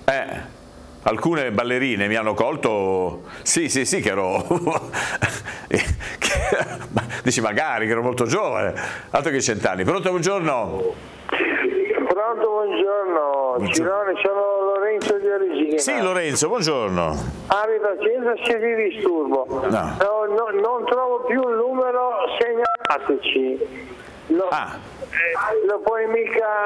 Alcune ballerine mi hanno colto, sì, che ero, dici magari che ero molto giovane, altro che 100 anni. Pronto, buongiorno? Pronto, buongiorno. Cirone, sono Lorenzo di Origine. Sì, Lorenzo, buongiorno. Abbi pazienza se vi disturbo. No. Non trovo più il numero, segnateci. Lo puoi mica